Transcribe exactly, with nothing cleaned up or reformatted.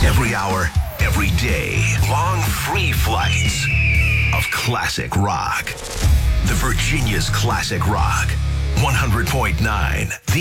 Every hour, every day. Long free flights of classic rock. The Virginia's Classic Rock. one hundred point nine. The